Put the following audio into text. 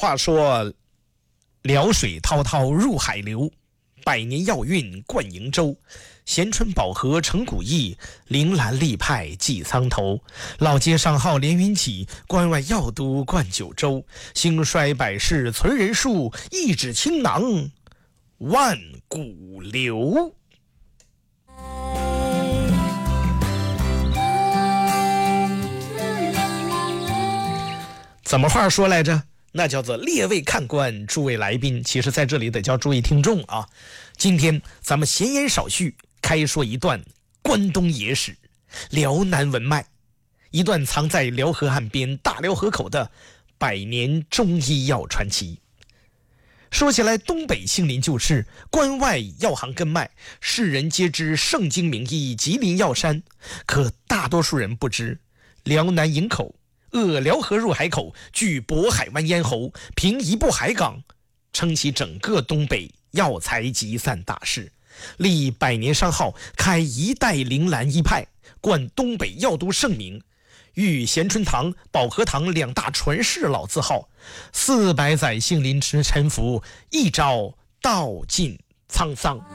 话说辽水滔滔入海流，百年药运贯瀛洲。咸春保和成古意，铃兰立派祭苍头。老街上号连云起，关外药都贯九州。兴衰百世存人数，一纸倾囊万古流。怎么话说来着？那叫做列位看官，诸位来宾，其实在这里得叫诸位听众啊。今天咱们闲言少叙，开说一段关东野史，辽南文脉，一段藏在辽河岸边大辽河口的百年中医药传奇。说起来，东北杏林旧市，关外药行根脉，世人皆知圣经名医吉林药山，可大多数人不知，辽南营口辽河入海口，距渤海湾咽喉，凭一部海港，撑起整个东北药材集散大市，立百年商号，开一代铃兰医派，冠东北药都盛名，御咸春堂、保和堂两大传世老字号，400载杏林之沉浮，一朝道尽沧桑。